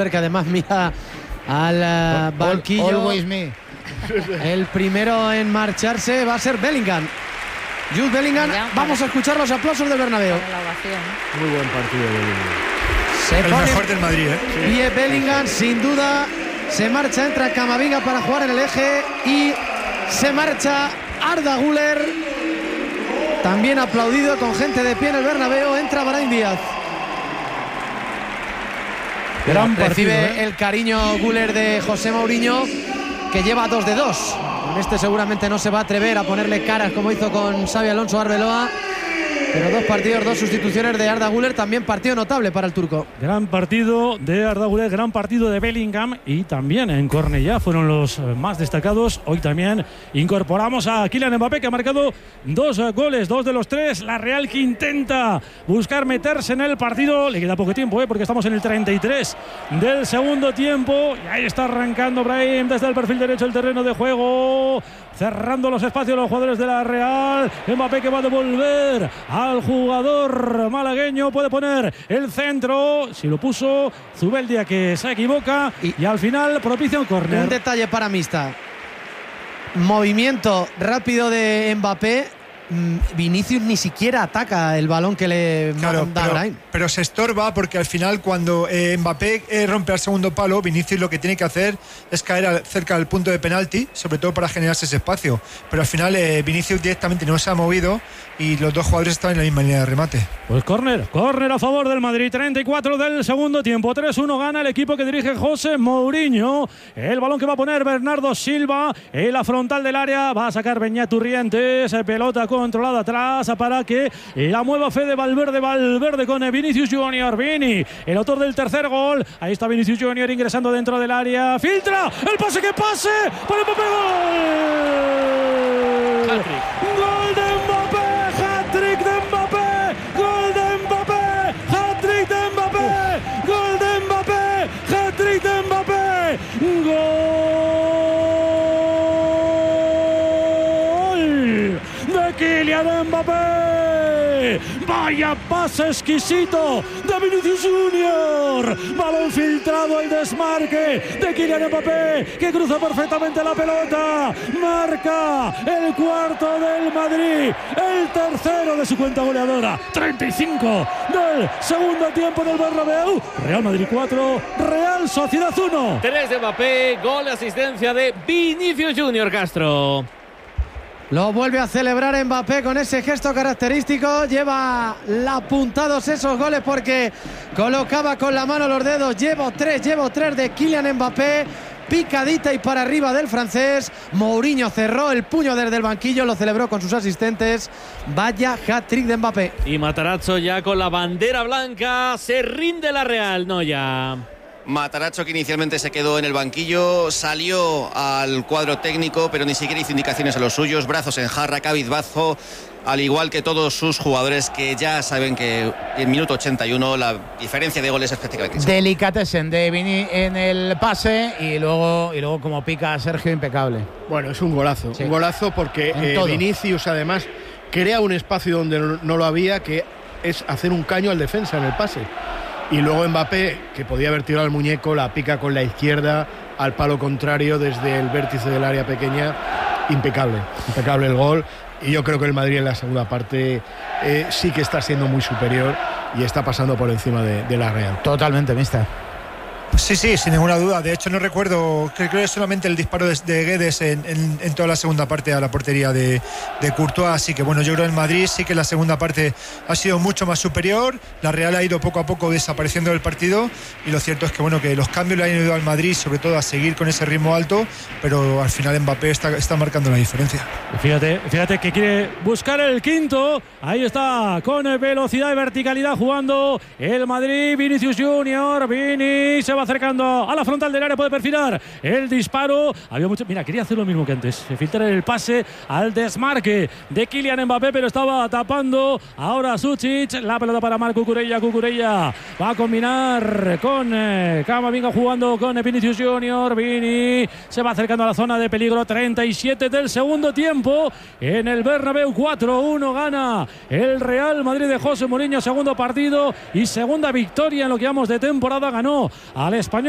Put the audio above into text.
Guller, que además mira al banquillo. Always me. El primero en marcharse va a ser Bellingham. Jude Bellingham. Vamos a escuchar los aplausos del Bernabéu. Muy buen partido de Bellingham. Se el pone mejor del Madrid, ¿eh? pie Bellingham, sin duda. Se marcha, entra Camavinga para jugar en el eje y se marcha Arda Güler. También aplaudido con gente de pie en el Bernabéu. Entra Brahim Díaz. Gran Recibe partido, el cariño Güler de José Mourinho, que lleva 2 de 2. Con este seguramente no se va a atrever a ponerle caras como hizo con Xabi Alonso Arbeloa. Pero 2 partidos, 2 sustituciones de Arda Güler, también partido notable para el turco. Gran partido de Arda Güler, gran partido de Bellingham y también en Cornellá fueron los más destacados. Hoy también incorporamos a Kylian Mbappé, que ha marcado 2 goles, 2 de los 3. La Real, que intenta buscar meterse en el partido. Le queda poco tiempo, porque estamos en el 33 del segundo tiempo. Y ahí está arrancando Brahim desde el perfil derecho del terreno de juego, cerrando los espacios los jugadores de la Real. Mbappé, que va a devolver al jugador malagueño, puede poner el centro, si lo puso Zubeldia, que se equivoca y al final propicia un córner. Un detalle para Mista: movimiento rápido de Mbappé. Vinicius ni siquiera ataca el balón que le da Brahim. Pero se estorba, porque al final, cuando Mbappé rompe al segundo palo, Vinicius lo que tiene que hacer es caer cerca del punto de penalti, sobre todo para generarse ese espacio. Pero al final Vinicius directamente no se ha movido y los 2 jugadores estaban en la misma línea de remate. Pues córner a favor del Madrid. 34 del segundo tiempo. 3-1 gana el equipo que dirige José Mourinho. El balón que va a poner Bernardo Silva en la frontal del área. Va a sacar Beñat Urrientes. Pelota controlada atrás para que la mueva Fede Valverde. Valverde con Vinicius Junior. Vini, el autor del tercer gol. Ahí está Vinicius Junior ingresando dentro del área. Filtra el pase, que pase para Mbappé. Gol. Gol de Mbappé. Hat-trick de Mbappé. Gol de Mbappé. Hat-trick de Mbappé. Gol de Mbappé. Hat-trick de Mbappé. Gol de Kylian Mbappé. Vaya pase exquisito de Vinicius Junior. Balón filtrado, el desmarque de Kylian Mbappé, que cruza perfectamente la pelota. Marca el cuarto del Madrid, el tercero de su cuenta goleadora. 35 del segundo tiempo del Bernabéu. Real Madrid 4, Real Sociedad 1. 3 de Mbappé, gol de asistencia de Vinicius Junior, Castro. Lo vuelve a celebrar Mbappé con ese gesto característico. Lleva apuntados esos goles porque colocaba con la mano los dedos. Llevo tres de Kylian Mbappé. Picadita y para arriba del francés. Mourinho cerró el puño desde el banquillo, lo celebró con sus asistentes. Vaya hat-trick de Mbappé. Y Matarazzo ya con la bandera blanca. Se rinde la Real, no ya. Matarazzo, que inicialmente se quedó en el banquillo, salió al cuadro técnico, pero ni siquiera hizo indicaciones a los suyos. Brazos en jarra, cabizbajo, al igual que todos sus jugadores, que ya saben que en minuto 81 la diferencia de goles es prácticamente esa. Delicatessen de Vini en el pase y luego como pica a Sergio, impecable. Bueno, es un golazo, sí. Un golazo porque Vinicius además crea un espacio donde no lo había, que es hacer un caño al defensa en el pase. Y luego Mbappé, que podía haber tirado al muñeco, la pica con la izquierda al palo contrario desde el vértice del área pequeña. Impecable el gol. Y yo creo que el Madrid en la segunda parte sí que está siendo muy superior y está pasando por encima de la Real. Totalmente, mister. Sí, sin ninguna duda. De hecho, no recuerdo, creo que es solamente el disparo de Guedes en toda la segunda parte a la portería de Courtois. Así que bueno, yo creo que el Madrid sí que la segunda parte ha sido mucho más superior. La Real ha ido poco a poco desapareciendo del partido y lo cierto es que bueno, que los cambios le han ayudado al Madrid, sobre todo a seguir con ese ritmo alto, pero al final Mbappé está marcando la diferencia. Fíjate que quiere buscar el quinto. Ahí está, con velocidad y verticalidad jugando el Madrid. Vinicius Junior. Vini se va acercando a la frontal del área, puede perfilar el disparo. Mira, quería hacer lo mismo que antes, filtrar el pase al desmarque de Kylian Mbappé, pero estaba tapando ahora Sučić. La pelota para Marc Cucurella. Cucurella va a combinar con Camavinga jugando con Vinicius Junior. Vini se va acercando a la zona de peligro. 37 del segundo tiempo en el Bernabéu. 4-1 gana el Real Madrid de José Mourinho, segundo partido y segunda victoria en lo que vamos de temporada. Ganó al Español